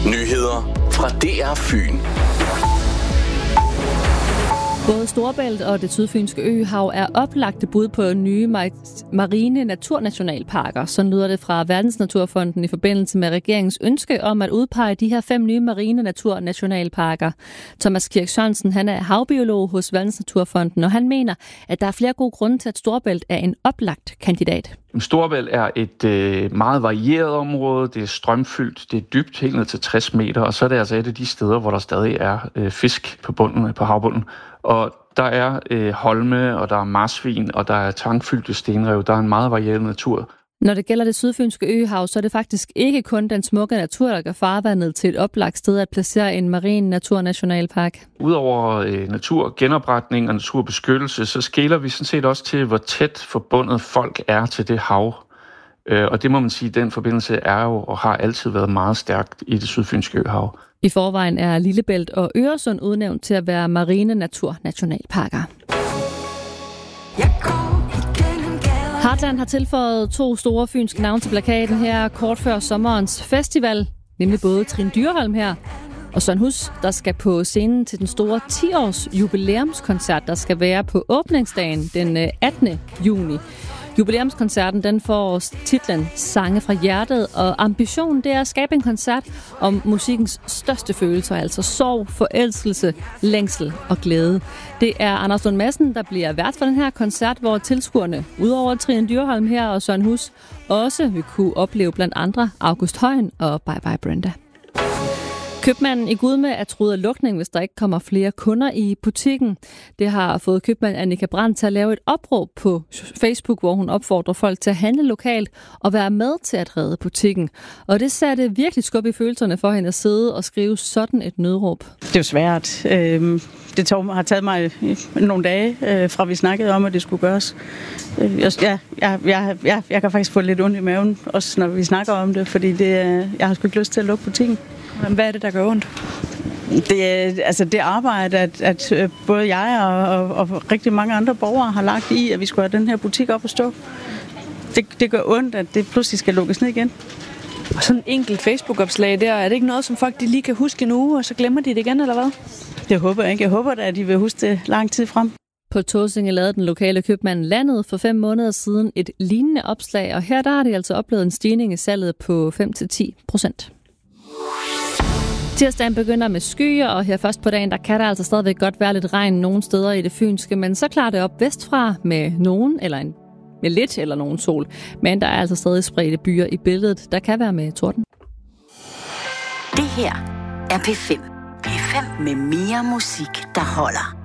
Nyheder fra DR Fyn. Både Storebælt og det sydfynske øhav er oplagte bud på nye marine naturnationalparker. Sådan lyder det fra Verdensnaturfonden i forbindelse med regeringens ønske om at udpege de her 5 nye marine naturnationalparker. Thomas Kirk Sørensen, han er havbiolog hos Verdensnaturfonden, og han mener, at der er flere gode grunde til, at Storebælt er en oplagt kandidat. Storebælt er et meget varieret område. Det er strømfyldt, det er dybt, helt ned til 60 meter, og så er det altså et af de steder, hvor der stadig er fisk på havbunden. Og der er holme, og der er marsvin, og der er tangfyldte stenrev. Der er en meget varieret natur. Når det gælder det sydfynske øhav, så er det faktisk ikke kun den smukke natur, der gør farvandet til et oplagt sted at placere en marin naturnationalpark. Udover naturgenopretning og naturbeskyttelse, så skeler vi sådan set også til, hvor tæt forbundet folk er til det hav. Og det må man sige, den forbindelse er jo og har altid været meget stærkt i det sydfynske øhav. I forvejen er Lillebælt og Øresund udnævnt til at være marine naturnationalparker. Heartland har tilføjet 2 store fynske navne til plakaten her kort før sommerens festival, nemlig både Trine Dyrholm her og Søren Hus, der skal på scenen til den store 10-års jubilæumskoncert, der skal være på åbningsdagen den 18. juni. Jubilæumskoncerten den får titlen Sange fra hjertet, og ambitionen det er at skabe en koncert om musikkens største følelser, altså sorg, forelskelse, længsel og glæde. Det er Anders Lund Madsen, der bliver vært for den her koncert, hvor tilskuerne, udover Trine Dyrholm her og Søren Hus, også vil kunne opleve blandt andre August Højen og Bye Bye Brenda. Købmanden i Gudme er truet af lukning, hvis der ikke kommer flere kunder i butikken. Det har fået købmand Annika Brandt til at lave et opråb på Facebook, hvor hun opfordrer folk til at handle lokalt og være med til at redde butikken. Og det satte virkelig skub i følelserne for hende at sidde og skrive sådan et nødråb. Det er svært. Det har taget mig nogle dage, fra vi snakkede om, at det skulle gøres. Jeg kan faktisk få lidt ondt i maven, også når vi snakker om det, fordi jeg har sgu ikke lyst til at lukke butikken. Hvad er det, der gør ondt? Det arbejde, at både jeg og rigtig mange andre borgere har lagt i, at vi skulle have den her butik op at stå. Det gør ondt, at det pludselig skal lukkes ned igen. Og sådan en enkelt Facebook-opslag der, er det ikke noget, som folk de lige kan huske nu, og så glemmer de det igen, eller hvad? Det håber jeg ikke. Jeg håber da, at de vil huske det lang tid frem. På Tåsinge lavede den lokale købmand Landet for 5 måneder siden et lignende opslag, og her der har de altså oplevet en stigning i salget på 5-10%. Tirsdagen begynder med skyer, og her først på dagen, der kan der altså stadigvæk godt være lidt regn nogle steder i det fynske, men så klarer det op vestfra med med lidt eller nogen sol. Men der er altså stadig spredte byer i billedet, der kan være med torden. Det her er P5. P5 med mere musik, der holder.